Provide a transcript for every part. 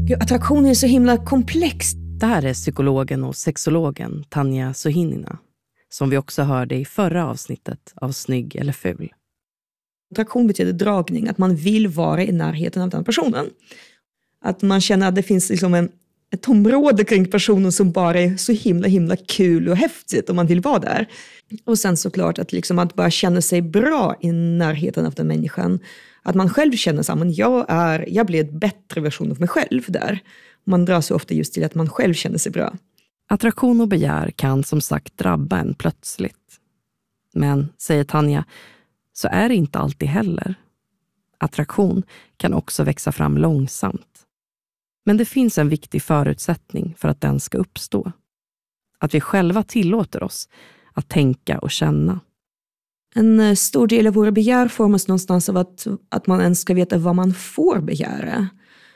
Gud, attraktion är så himla komplex. Det här är psykologen och sexologen Tanja Suhinina, som vi också hörde i förra avsnittet av Snygg eller ful. Attraktion betyder dragning, att man vill vara i närheten av den personen. Att man känner att det finns liksom ett område kring personen som bara är så himla kul och häftigt och man vill vara där. Och sen såklart att, liksom att bara känna sig bra i närheten av den människan. Att man själv känner så här, jag blir ett bättre version av mig själv där. Man drar så ofta just till att man själv känner sig bra. Attraktion och begär kan som sagt drabba en plötsligt. Men, säger Tanja, så är det inte alltid heller. Attraktion kan också växa fram långsamt. Men det finns en viktig förutsättning för att den ska uppstå. Att vi själva tillåter oss att tänka och känna. En stor del av våra begär formas någonstans av att man ens ska veta vad man får begära.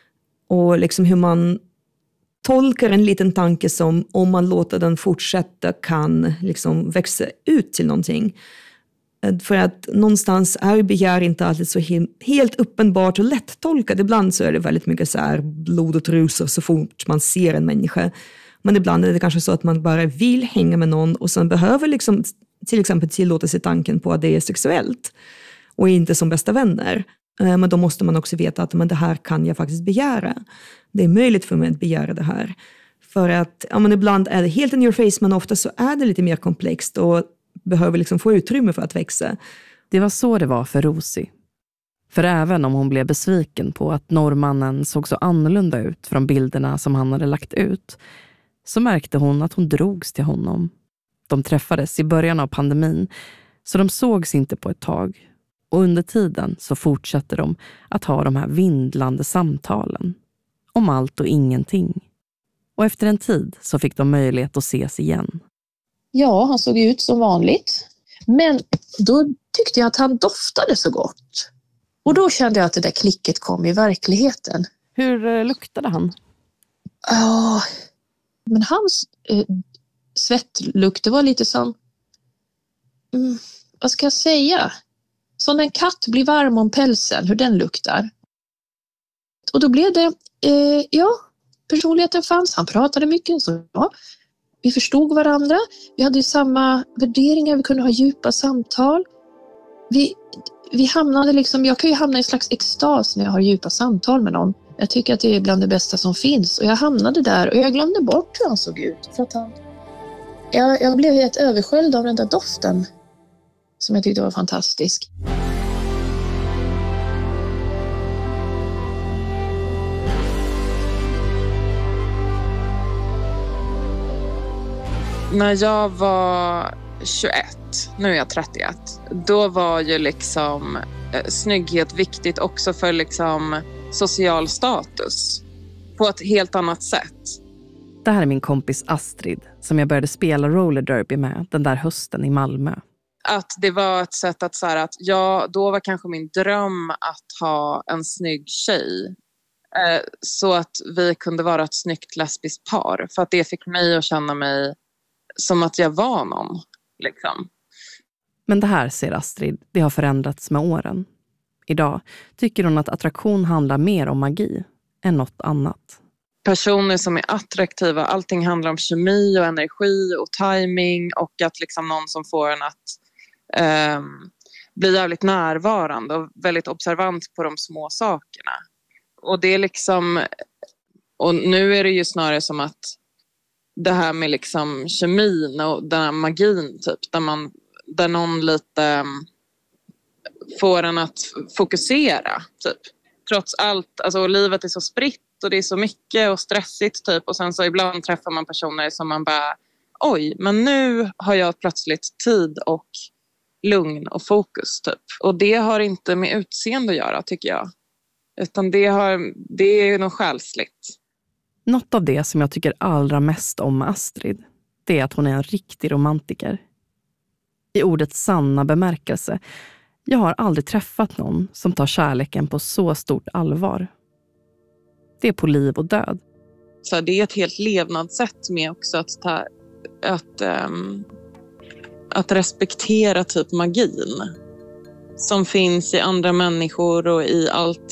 Och liksom hur man tolkar en liten tanke som, om man låter den fortsätta, kan liksom växa ut till någonting. För att någonstans är begär inte alltid så helt uppenbart och lätt tolkat. Ibland så är det väldigt mycket så här blodet rusar så fort man ser en människa. Men ibland är det kanske så att man bara vill hänga med någon och sen behöver liksom till exempel tillåta sig tanken på att det är sexuellt och inte som bästa vänner. Men då måste man också veta att det här kan jag faktiskt begära. Det är möjligt för mig att begära det här. För att ibland är det helt in your face, men ofta så är det lite mer komplext och behöver liksom få utrymme för att växa. Det var så det var för Rosie. För även om hon blev besviken på att norrmannen såg så annorlunda ut från bilderna som han hade lagt ut, så märkte hon att hon drogs till honom. De träffades i början av pandemin, så de sågs inte på ett tag. Och under tiden så fortsatte de att ha de här vindlande samtalen. Om allt och ingenting. Och efter en tid så fick de möjlighet att ses igen. Ja, han såg ut som vanligt. Men då tyckte jag att han doftade så gott. Och då kände jag att det där klicket kom i verkligheten. Hur luktade han? Ja, men hans svettlukt, det var lite som... vad ska jag säga? Som en katt blir varm om pälsen, hur den luktar. Och då blev det... personligheten fanns. Han pratade mycket, så ja. Vi förstod varandra. Vi hade ju samma värderingar. Vi kunde ha djupa samtal. Vi hamnade liksom... Jag kan ju hamna i en slags extas när jag har djupa samtal med någon. Jag tycker att det är bland det bästa som finns. Och jag hamnade där och jag glömde bort hur han såg ut. För att jag blev helt översköljd av den där doften. Som jag tyckte var fantastisk. När jag var 21, nu är jag 31, då var ju liksom snygghet viktigt också för liksom social status på ett helt annat sätt. Det här är min kompis Astrid som jag började spela roller derby med den där hösten i Malmö. Att det var ett sätt att så här, att då var kanske min dröm att ha en snygg tjej. Så att vi kunde vara ett snyggt lesbiskt par. För att det fick mig att känna mig som att jag var någon. Liksom. Men det här, säger Astrid, det har förändrats med åren. Idag tycker hon att attraktion handlar mer om magi än något annat. Personer som är attraktiva, allting handlar om kemi och energi och timing och att liksom någon som får en att bli jävligt närvarande och väldigt observant på de små sakerna. Och det är liksom, och nu är det ju snarare som att det här med liksom kemin och den här magin typ, där någon lite får en att fokusera typ. Trots allt, alltså livet är så spritt och det är så mycket och stressigt typ, och sen så ibland träffar man personer som man bara, oj, men nu har jag plötsligt tid och lugn och fokus typ. Och det har inte med utseende att göra, tycker jag. Utan det är något själsligt. Något av det som jag tycker allra mest om Astrid, det är att hon är en riktig romantiker. I ordets sanna bemärkelse. Jag har aldrig träffat någon som tar kärleken på så stort allvar. Det är på liv och död. Så det är ett helt levnadssätt med också att respektera typ magin som finns i andra människor och i allt